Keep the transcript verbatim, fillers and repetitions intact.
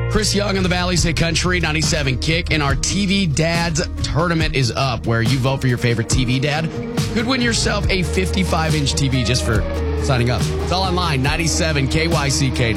Chris Young on the Valley's Hit Country ninety-seven Kick, and our T V Dads tournament is up, where you vote for your favorite T V dad. Could win yourself a fifty-five inch T V just for signing up. It's all online, ninety-seven K Y C K.